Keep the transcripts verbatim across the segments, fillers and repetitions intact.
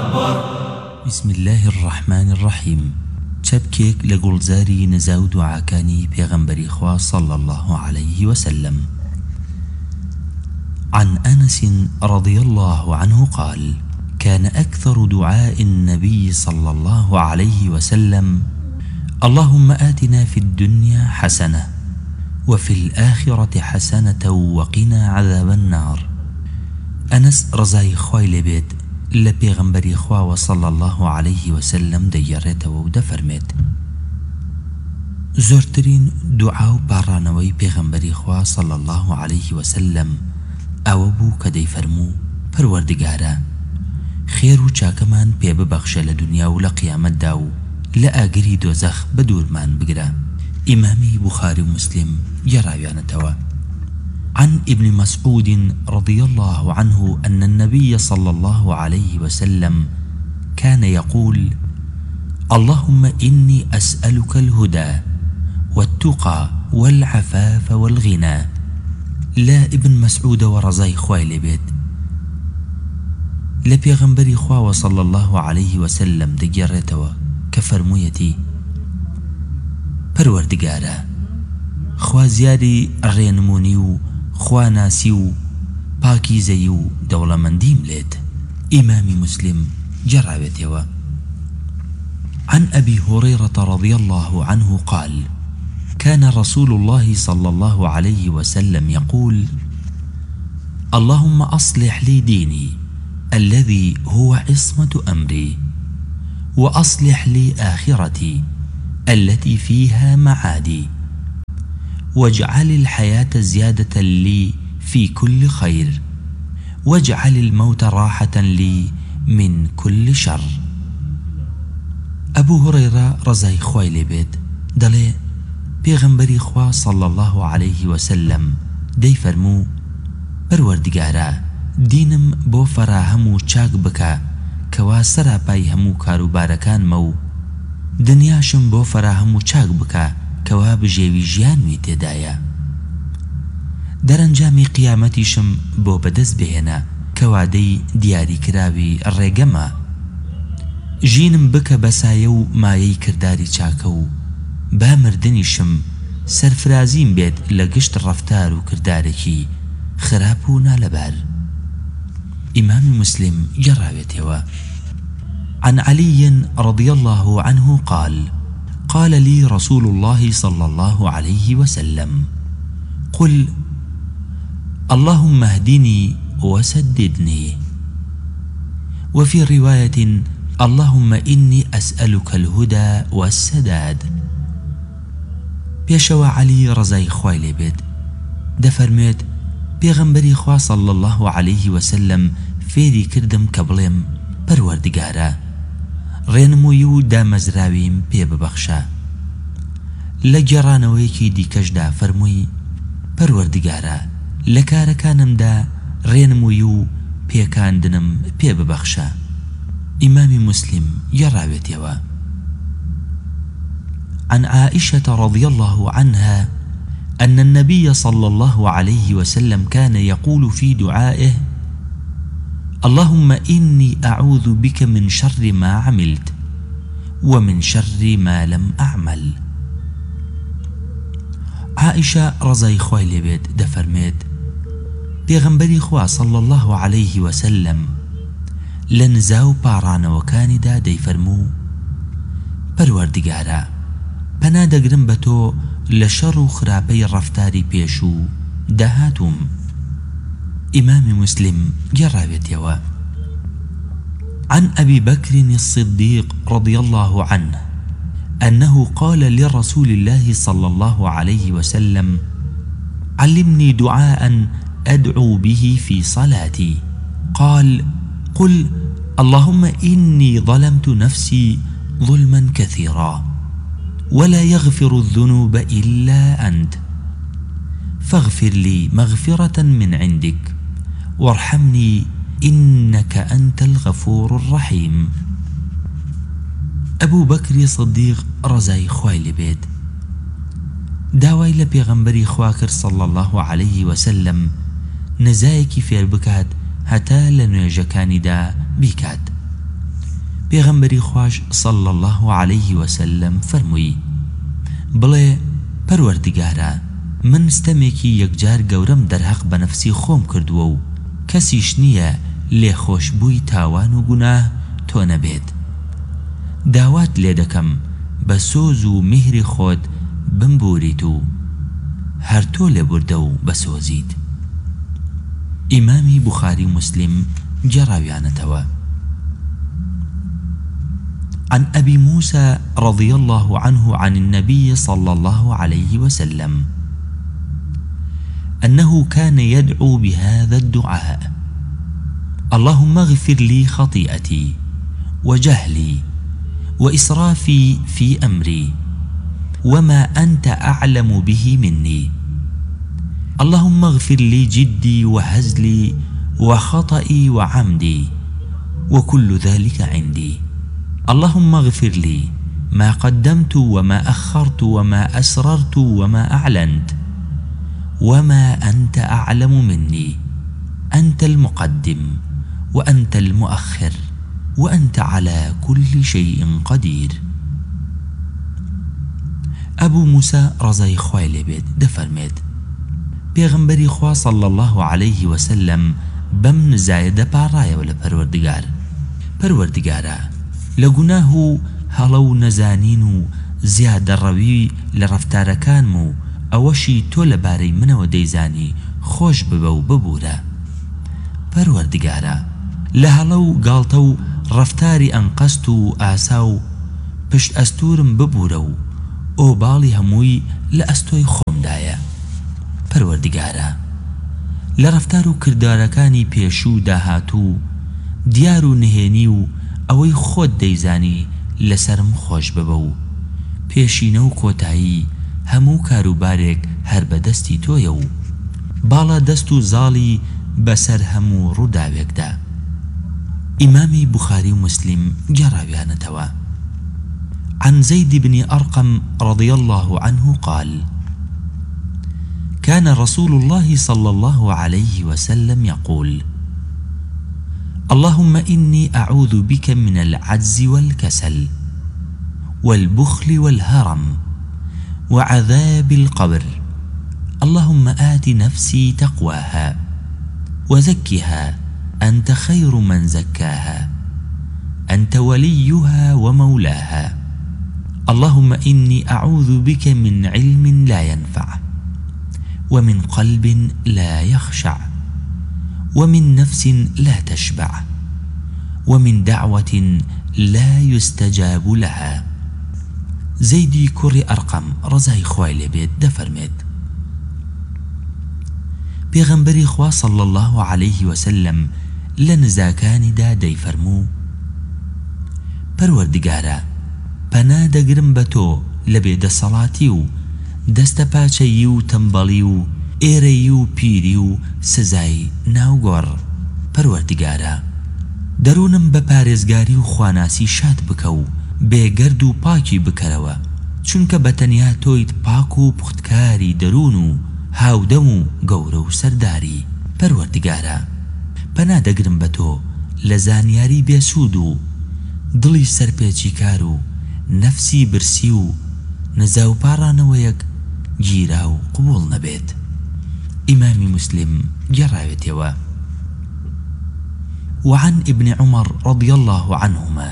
بسم الله الرحمن الرحيم. چەپکێک لە گوڵجاری نەزا و دوعاکانی پێغەمبەری خوا صلى الله عليه وسلم. عن أنس رضي الله عنه قال: كان أكثر دعاء النبي صلى الله عليه وسلم: اللهم آتنا في الدنيا حسنة وفي الآخرة حسنة وقنا عذاب النار. أنس رضای خوای لێبێت لە پێغەمبەری خواوە صلى الله عليه وسلم دەیگەڕێتەوە و دەفەرمێت: زۆرترین دوعا و پاڕانەوەی پێغەمبەری خوا صلى الله عليه وسلم ئەوە بوو کە دەیفەرموو: پەروەردگارە، خێر و چاکەمان پێ ببەخشە لە دنیا و لە قیامەتدا و لە ئاگری دۆزەخ بە دوورمان بگرە. ئیمامی بوخاری و مسلم گێڕاویانەتەوە. عن ابن مسعود رضي الله عنه أن النبي صلى الله عليه وسلم كان يقول: اللهم إني أسألك الهدى والتقى والعفاف والغنى. لا ابن مسعود ورزاي خوای لێبێت لە پێغەمبەری خواوە صلى الله عليه وسلم دەگێڕێتەوە کە فەرموویەتی: پەروەردگارە، خوا زیادی ڕێنمونی و خواناسی و پاکیزەی و دەوڵەمەندیم لێت. ئیمامی مسلم گێڕاوێتەوە. عن أبي هريرة رضي الله عنه قال: كان رسول الله صلى الله عليه وسلم يقول: اللهم أصلح لي ديني الذي هو عصمة أمري، وأصلح لي آخرتي التي فيها معادي، واجعل الحياة زيادة لي في كل خير، واجعل الموت راحة لي من كل شر. أبو هريرة رضای خوای لێبێت دەڵێ پێغەمبەری خوا صلى الله عليه وسلم دەیفەرموو: پەروەردگارە، دینم بۆ فەراهەم و چاک بکە کەوا سەراپای هەموو کاروبارەکانمە و دنیاشم بۆ فەراهەم و چاک بکە کەوا بژێوی ژیانوی تێدایە. دەرەنجامی قیامەتیشم بۆ بەدەست بهێنە کەوادەی دیاریکراوی ڕێگەمە. ژینم بکە بەسایە و مایەی کردداری چاکە و با مردنیشم سەرفرازیم بێت لە گشت ڕەفتار و کردارێکی خراپ و نالەبار. ئیمامی مسلم گێڕاوێتەوە. عن علي رضي الله عنه قال: قال لي رسول الله صلى الله عليه وسلم: قل اللهم اهدني وسددني. وفي رواية: اللهم إني أسألك الهدى والسداد. پێشەوە علی ڕزای خوای لێبێت دەفەرمێت پێغەمبەری خوا صلى الله عليه وسلم فێری کردم کە بڵێم: پەروەردگارە، ڕێنمووی و دامەزراویم پێ ببەخشە. لە گێڕانەوەیەکی دیکەشدا فەرمووی: پەروەردگارە، لە کارەکانمدا ڕێنمووی و پێکاندنم پێ ببەخشە. ئیمامی مسلم گێڕاوێتەوە. عن عائشة رضي الله عنها أن النبي صلى الله عليه وسلم كان يقول في دعائه: اللهم إني أعوذ بك من شر ما عملت ومن شر ما لم أعمل. عائشة رضای خوای لێبێت دەفەرمێت پێغەمبەری خوا صلى الله عليه وسلم لە نزا و پاڕانەوەکانیدا دەیفەرموو: پەروەردگارە، پەنا دەگرم بە تۆ لە شەڕ و خراپەی ڕەفتاری پێش و داهاتوم. ئیمامی مسلم گێڕاوێتەوە. عن أبي بكر الصديق رضي الله عنه أنه قال لرسول الله صلى الله عليه وسلم: علمني دعاء أدعو به في صلاتي. قال: قل اللهم إني ظلمت نفسي ظلما كثيرا ولا يغفر الذنوب إلا أنت، فاغفر لي مغفرة من عندك وارحمني إنك أنت الغفور الرحيم. أبو بكر صديق رضای خوای لێبێت داوای لە پێغەمبەری خوا کرد صلى الله عليه وسلم نزایەکی فێر بکات هەتا لە نوێژەکانیدا بیکات. پێغەمبەری خوش صلى الله عليه وسلم فەرمووی بڵێ پەروەردگارە من ستەمێکی یەکجار گەورەم دەرهەق بە نەفسی خۆم کردووە و کەسیش نییە لێخۆشبووی تاوان و گوناه تۆ نەبێت داوات لێ دەکەم بە سۆز و میهری خۆت بمبوریت و هەر تۆ لێبوردە و بەسۆزیت. ئیمامی بوخاری مسلم جێڕاویانەتەوە. عن أبي موسى رضي الله عنه عن النبي صلى الله عليه وسلم أنه كان يدعو بهذا الدعاء: اللهم اغفر لي خطيئتي وجهلي وإسرافي في أمري وما أنت أعلم به مني، اللهم اغفر لي جدي وهزلي وخطئي وعمدي وكل ذلك عندي، اللهم اغفر لي ما قدمت وما أخرت وما أسررت وما أعلنت وما أنت أعلم مني، أنت المقدم وأنت المؤخر وأنت على كل شيء قدير. أبو موسى رضي خوای لێ بێت دەفەرمێت پێغەمبەری خوا صلى الله عليه وسلم بەم نزایە دەپاڕایەوە لە پەروەردگار: پەروەردگارە لە گوناه و هەڵە و نەزانین و زیادەڕەوی لە ڕەفتارەکانم و ئەوەشی تۆ لەبارەی منەوە دەیزانی خۆش ببە و ببوورە. پەروەردگارە لە هەڵە و گاڵتە و ڕەفتاری ئەنقەست و ئاسا و پشت ئەستورم ببوورە و ئۆباڵی هەمووی لە ئەستۆی خۆمدایە. پەروەردگارە لە ڕەفتار و کردارەکانی پێشوو داهاتوو دیار و نهێنی و ئەوەی خۆت دەیزانی لەسرم خۆش ببە و پێشینە و کۆتایی هەموو کاروبارێک هەر بەدەستی تۆیە و باڵا دەست و زاڵی بەسەر هەموو ڕووداوێکدا. ئیمامی بوخاری و مسلم جێڕاویانەتەوە. عن زيد بن أرقم رضي الله عنه قال: كان رسول الله صلى الله عليه وسلم يقول: اللهم إني أعوذ بك من العجز والكسل والبخل والهرم وعذاب القبر، اللهم آت نفسي تقواها وزكها أنت خير من زكاها أنت وليها ومولاها، اللهم إني أعوذ بك من علم لا ينفع ومن قلب لا يخشع ومن نفس لا تشبع ومن دعوة لا يستجاب لها. زيدي كري أرقم رضای خوای لێ بێت دەفەرمێت پێغەمبەری خوا صلى الله عليه وسلم لە نزاکانیدا دەیفەرموو: پەروەردگارە پەنا دەگرم بە تۆ لە بێدەسەڵاتی و دەستە پاچەیی و تەمبەڵی و ئێرەی و پیری و سزای ناوگۆڕ. پەروەردگارە دەروونم بە پارێزگاری و خواناسی شاد بکە و بێگەرد و پاکی بکەرەوە، چونکە بەتەنیا تۆیت پاک و پوختکاری دەروون و هاودەم و گەورە و سەرداری. پەروەردگارە پەنا دەگرم بە تۆ لە زانیاری بێسوود و دڵی سەرپێچی کار و نەفسی برسی و نەزا و پاڕانەوەیەک گیرا و قبوڵ نەبێت. ئیمامی مسلم گێڕاوێتەوە. وعن ابن عمر رضي الله عنهما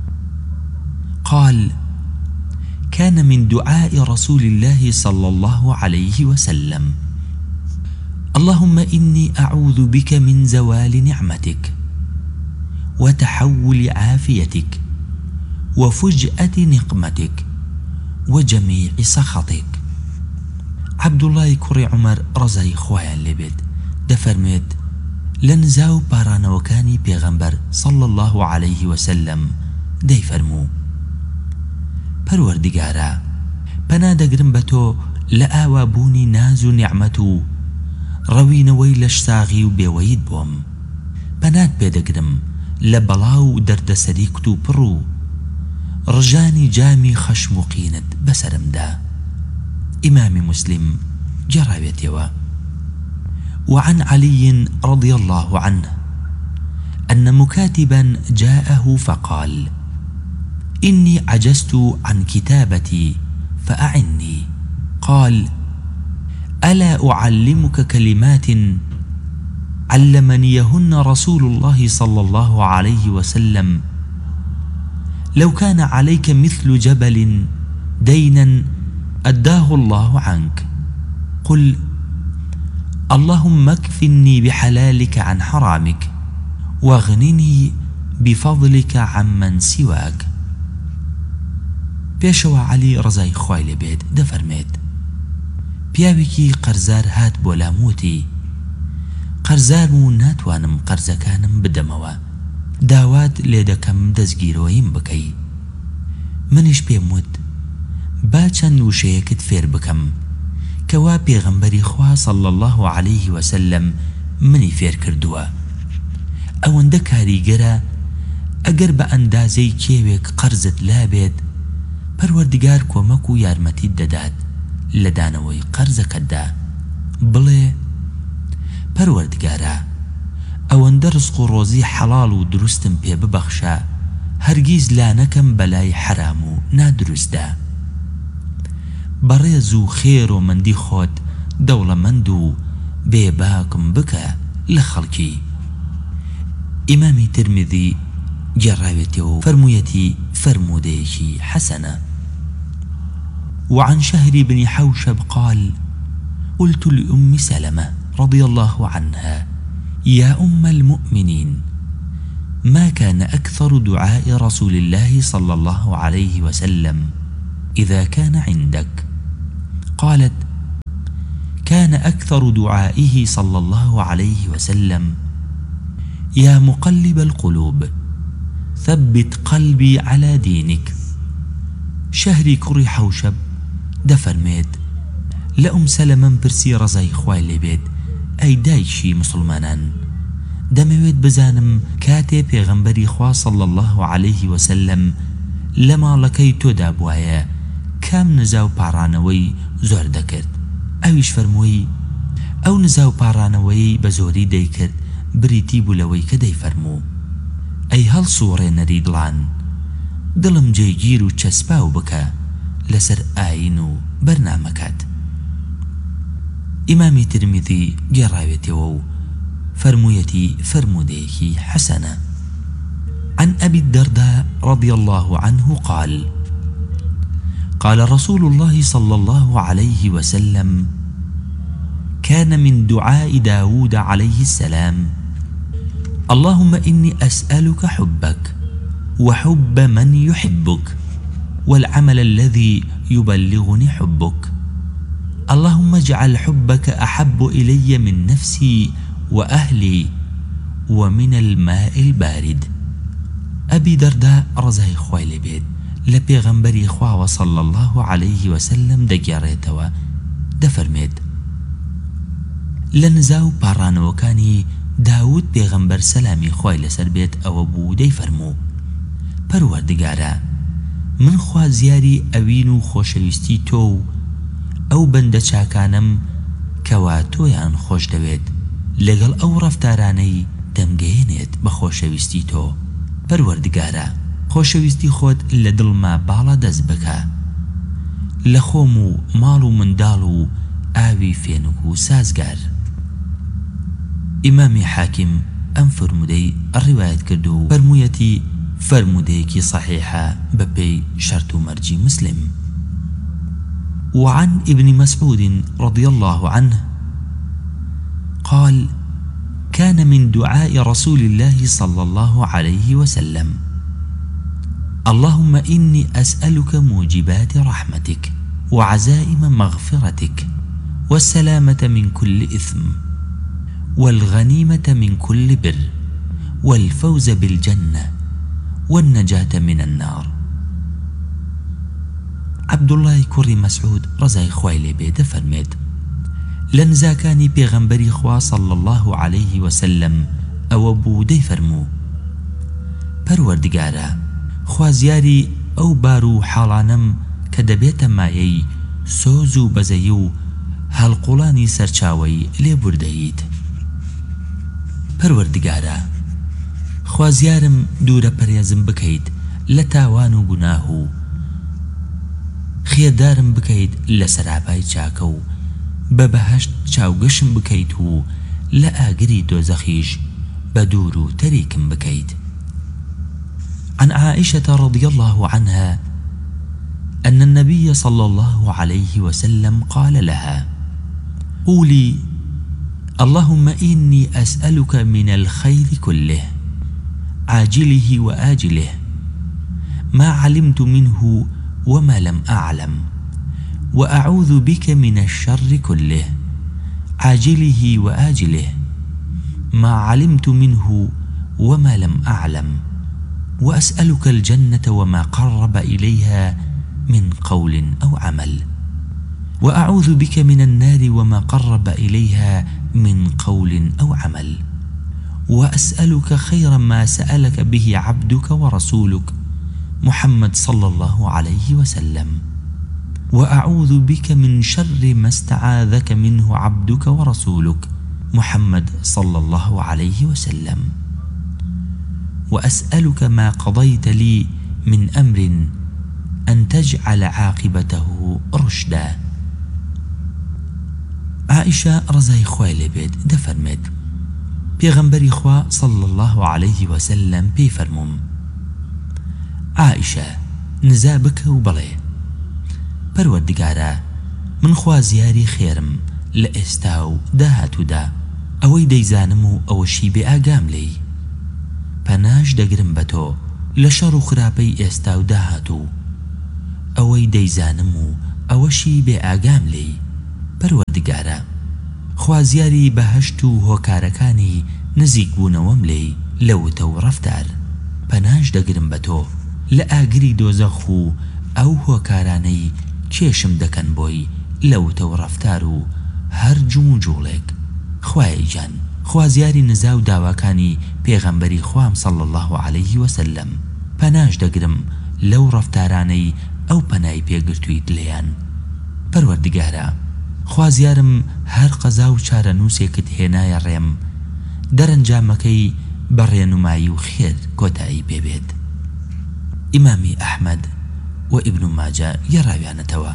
قال: كان من دعاء رسول الله صلى الله عليه وسلم: اللهم إني أعوذ بك من زوال نعمتك وتحول عافيتك وفجأة نقمتك وجميع سخطك. عبد الله كري عمر رضای خوایان لێ بێت دەفەرمێت لە نزا و پارانەوەکانی پێغەمبەر صلى الله عليه وسلم دەیفەرموو: پەروەردگارە پەنا دەگرم بە تۆ لە ئاوابوونی ناز و نیعمەت و ڕەوینەوەی لە شساغی و بێوەیت بۆم، پەنات پێدەگرم لە بەڵاو و دەردەسەری کت و پڕ و ڕژانی جامی خەشم و قینت بەسەرمدا. ئیمامی مسلم جێڕاوێتەوە. وعن علي رضي الله عنه أن مكاتبا جاءه فقال: إني عجزت عن كتابتي فأعني. قال: ألا أعلمك كلمات علمنيهن رسول الله صلى الله عليه وسلم؟ لو كان عليك مثل جبل دينا أداه الله عنك، قل: اللهم اكفني بحلالك عن حرامك واغنني بفضلك عمن سواك. پێشەوە عەلی ڕزای خوای لێبێت دەفەرمێت: پیاوێکی قەرزار هات بۆ لام وتی: قەرزارم و ناتوانم قەرزەکانم بدەمەوە، داوات لێ دەکەم دەستگیرۆیم بکەی. منیش پێم وت: با چەند وشەیەکت فێر بکەم کەوا پێغەمبەری خوا صلی الله عليه وسلم منی فێر کردووە. ئەوەندە کاریگەرە ئەگەر بە ئەندازەی کێوێک قەرزت لابێت، پەروەردگار کۆمەک و یارمەتیت دەدات لە دانەوەی قەرزەکەتدا. بڵێ: پەروەردگارە، ئەوەندە ڕزق و ڕۆزی حەڵاڵ و دروستم پێ ببەخشە، هەرگیز لا نەکەم بەلای حرام و نادروستدا. بەڕێز و خێر و مندی خۆت دەوڵەمەند و بێباکم بکە لە خەڵکی. ئیمامی ترمذی گێڕاوێتەوە و فەرموویەتی فەرموودەیەکی حەسەنە. وعن شهر بن حوشب قال: قلت لأم سلمة رضي الله عنها: يا أم المؤمنين، ما كان أكثر دعاء رسول الله صلى الله عليه وسلم إذا كان عندك؟ قالت: كان أكثر دعائه صلى الله عليه وسلم: يا مقلب القلوب ثبت قلبي على دينك. شهري كڕی حوشب دەفەرمێت: لە ئوم سەلەمەم پرسی ڕزای خوای لێبێت: ئەی دایکی مسلمانان، دەمەوێت بزانم کاتێ پێغەمبەری خوا صلی الله عليه وسلم لە ماڵەکەی تۆدا بوایە کام نزا و پاڕانەوەی زۆر دەکرد؟ ئەویش فەرمووی: ئەو نزا و پاڕانەوەی بە زۆری دەیکرد بریتی بوو لەوەی کە دەیفەرموو: ئەی هەڵسووڕێنەری دڵان، دڵم جێگیر و چەسپاو بکە لەسەر ئاین و بەرنامەکات. ئیمامی ترمذی گێڕاوێتەوە و فەرموویەتی فەرموودەیەکی حەسەنە. عن أبي الدرداء رضي الله عنه قال: قال رسول الله صلى الله عليه وسلم: كان من دعاء داود عليه السلام: اللهم إني أسألك حبك وحب من يحبك والعمل الذي يبلغني حبك، اللهم اجعل حبك أحب إلي من نفسي وأهلي ومن الماء البارد. أبي درداء ڕزای خوای لێبێت لە پێغەمبەری خواوە صلی الله عليه وسلم دەگێڕێتەوە، دەفەرمێت: لە نزا و پاڕانەوەکانی داود پێغەمبەر سەلامی خوای لەسەر بێت ئەوە بوو دەیفەرموو: پەروەردگارە، من خوازیاری ئەوین و خۆشەویستی تۆ و ئەو بەندە چاکانم کەوا تۆیان خۆش دەوێت لەگەڵ ئەو ڕەفتارانەی دەمگەیەنێت بە خۆشەویستی تۆ. پەروەردگارە، خۆشەویستی خۆت لە دڵما باڵا دەست بکە، لە خۆم و ماڵ و منداڵ و ئاوی فێنک و سازگار. ئیمامی حاکم ئەم فرمودەی ڕیوایەت کرد و فەرموویەتی فرمودەیەکی صحیحە بەپێی شەرت و مەرجی مسلم. وعن ابن مسعود رضي الله عنه قال: كان من دعاء رسول الله صلى الله عليه وسلم: اللهم إني أسألك موجبات رحمتك وعزائم مغفرتك والسلامة من كل إثم والغنيمة من كل بر والفوز بالجنة والنجاة من النار. عبد الله كري مسعود رزاي خويلي بيد فرميد: لنزاكاني بيغمبري خوا صلى الله عليه وسلم أو بودي فرمو: پەروەردگارە، خوازیاری ئەو بار و حاڵانم کە دەبێتە مایەی سۆز و بەزەیی و هەڵقوڵانی سەرچاوەی لێبوردەیت. پەروەردگارە، خوازیارم دوورە پەرێزم بکەیت لە تاوان و گوناه و خێدارم بکەیت لە سەرابای چاکە و بە بەهەشت چاوگەشم بکەیت و لە ئاگری دۆزەخیش بە دوور و تەریکم بکەیت. عن عائشة رضي الله عنها أن النبي صلى الله عليه وسلم قال لها: قولي اللهم إني أسألك من الخير كله عاجله وآجله ما علمت منه وما لم أعلم، وأعوذ بك من الشر كله عاجله وآجله ما علمت منه وما لم أعلم، وأسألك الجنة وما قرب إليها من قول أو عمل، وأعوذ بك من النار وما قرب إليها من قول أو عمل، وأسألك خير ما سألك به عبدك ورسولك محمد صلى الله عليه وسلم، وأعوذ بك من شر ما استعاذك منه عبدك ورسولك محمد صلى الله عليه وسلم، وأسألك ما قضيت لي من أمر أن تجعل عاقبته رشدا. عائشة رضای خوای لێ بێت دەفەرمێت پێغەمبەری خوا صلى الله عليه وسلم پێی فەرمووم: عائشة نزا بکە و بڵێ پەروەردگارە من خوازیاری خێرم لە ئێستا و داهاتوودا، ئەوەی دەیزانم و ئەوەشی بێ ئاگام لێی، پەناش دەگرم بە تۆ لە شەڕ و خراپەی ئێستا و داهاتوو، ئەوەی دەیزانم و ئەوەشی بێ ئاگام لێی. پەروەردگارە خوازیاری بەهەشت و هۆکارەکانی نزیک بوونەوەم لێی لەوتە و ڕەفتار، پەناش دەگرم بە تۆ لە ئاگری دۆزەخ و ئەو هۆکارانەی کێشم دەکەن بۆی لەوتە و ڕەفتار و هەر جوم و جوڵێک. خوای گیان خوازیاری نزا و داواکانی پێغەمبەری خوام صلى الله عليه وسلم، پەناش دەگرم لەو ڕەفتارانەی ئەو پەنای پێگرتوویت لێیان. پەروەردگارە خوازیارم هەر قەزا و چارە نووسێکت هێنایە ڕێم، دەرەنجامەکەی بە ڕێنمایی و خێر کۆتایی پێبێت. ئیمامی ئەحمەد و ابن ماجه يراويانتوا.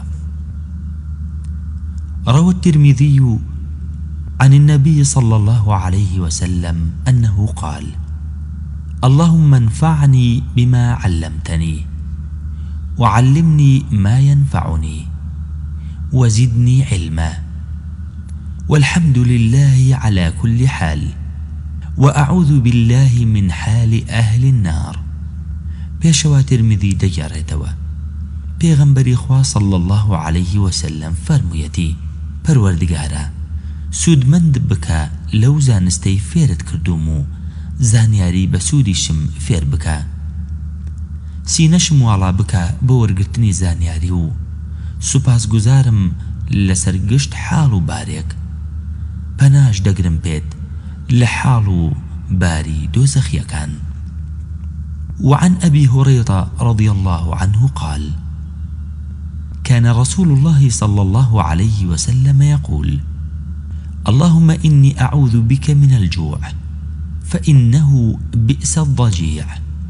روى الترمذي عن النبي صلى الله عليه وسلم أنه قال: اللهم انفعني بما علمتني وعلمني ما ينفعني وزدني علما، والحمد لله على كل حال، وأعوذ بالله من حال أهل النار. بيشوا ترمذي دجارتوا پێغەمبەری خوا صلى الله عليه وسلم فەرموویەتی پەروەردگارە سوودمەند بکە لەو زانستەی فێرت کردوم و زانیاری بە سوودیشم فێر بکە، سینەشم واڵا بکە بۆ وەرگرتنی زانیاری و سوپاسگوزارم لەسەر گشت حاڵ و بارێک، پەناش دەگرم پێت لە حاڵ و باری دۆزەخیەکان. وعن أبي هريرة رضي الله عنه قال: كان رسول الله صلى الله عليه وسلم يقول: اللهم إني أعوذ بك من الجوع فإنه بئس الضجيع،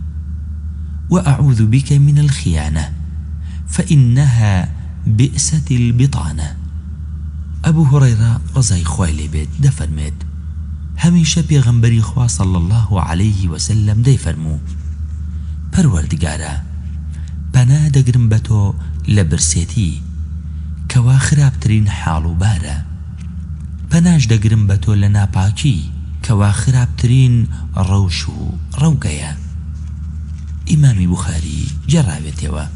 وأعوذ بك من الخيانة فإنها بئست البطانة. أبو هريرة رضای خوای لێ بێت دەفەرمێت هەمیشە پێغەمبەری خوا صلى الله عليه وسلم دەیفەرموو پەروەردگارە پەنا دەگرم بە تۆ لە برسێتی کەوا خراپترین حاڵ و بارە، پەناش دەگرم بە تۆ لە ناپاکی کەوا خراپترین ڕەوش و ڕەوگەیە. ئیمامی بوخاری جێڕاوێتەوە.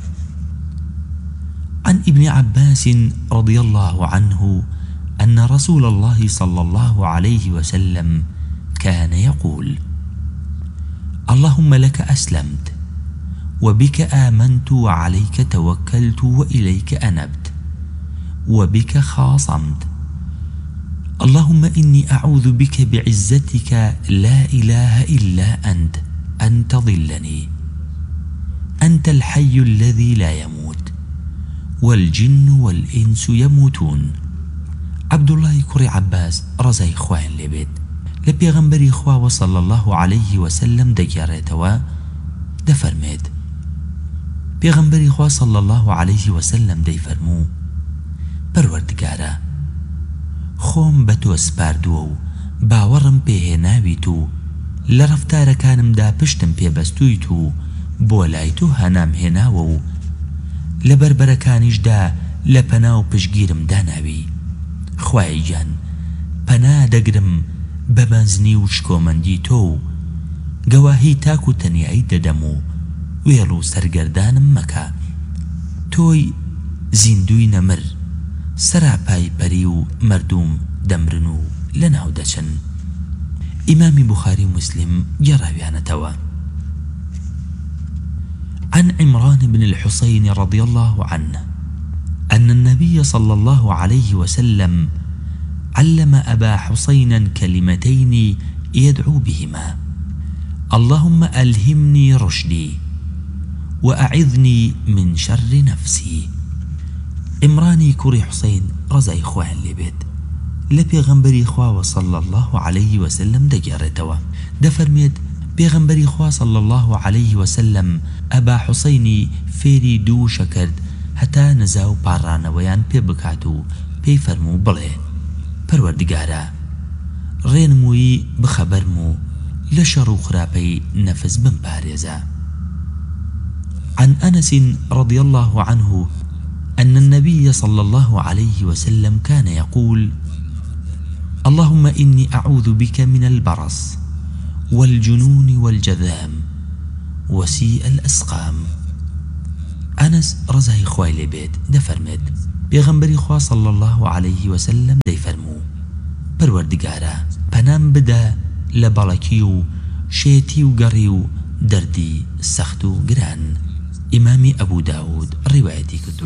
عن ابن عباس رضي الله عنه أن رسول الله صلى الله عليه وسلم كان يقول: اللهم لك أسلمت وبك آمنت وعليك توكلت وإليك أنبت وبك خاصمت، اللهم إني أعوذ بك بعزتك لا إله إلا أنت أن تضلني، أنت الحي الذي لا يموت والجن والإنس يموتون. عبد الله كري عباس رضای خوایان لێ بێت لە پێغەمبەری خوا صلى الله عليه وسلم دەگێڕێتەوە دەفەرمێت پێغەمبەری خوا صلی الله عليه وسلم دەیفەرموو پەروەردگارە خۆم بە تۆ سپاردووە و باوەڕم پێهێناویت و لە ڕەفتارەکانمدا پشتم پێبەستوویت و بۆ لای تۆ هەنام هێناوە و لە بەربەرەکانیشدا لە پەنا و پشگیرم داناوی. خوای گیان پەنا دەگرم بە بەنزنی و شکۆمەندی تۆ و گەواهی تاک و تەنیایی دەدەم و وێڵ و سەرگەردانم مەکە. تۆی زیندوی نەمر سەراپای پەری و مەردوم دەمرن و لەناو دەچن. ئیمامی بوخاری و مسلم گێڕاویانەتەوە. عن عمران بن الحصين رضي الله عنه أن النبي صلى الله عليه وسلم علم أبا حسين كلمتين يدعو بهما: اللهم ألهمني رشدي وأعذني من شر نفسي. عمراني كوري حسين رزاي خوان لبيت لبيغمبري خوا صلى الله عليه وسلم دقيرتوا دفرميت بيغمبري خوا صلى الله عليه وسلم أبا حسيني فيري دو شكرد حتى نزاو بارانويان پێ بکات و پێی فەرموو بڵێ پەروەردگارە ڕێنمووی بخەبەرم و لە شەڕ و خراپەی نەفس بمپارێزە. عن أنس رضي الله عنه أن النبي صلى الله عليه وسلم كان يقول: اللهم إني أعوذ بك من البرص والجنون والجذام وسيء الأسقام. أنس رزاي خوای لێبێت دەفەرمێت پێغەمبەری خوا صلى الله عليه وسلم دەیفەرموو پەروەردگارە پەنام بدە لە بەڵەکی و شێتی و گەڕی و دەردی سەخت و گران. ئیمامی ئەبوو داود ڕیوایەتی کردووە.